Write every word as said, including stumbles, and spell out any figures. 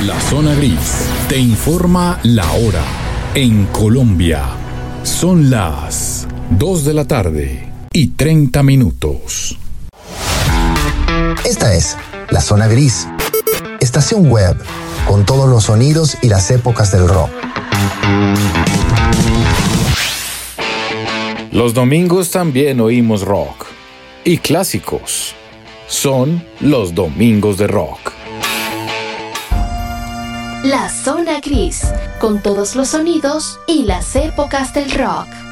La Zona Gris te informa la hora. En Colombia son las dos de la tarde y treinta minutos. Esta es La Zona Gris, estación web con todos los sonidos y las épocas del rock. Los domingos también oímos rock y clásicos. Son los domingos de rock. La Zona Gris, con todos los sonidos y las épocas del rock.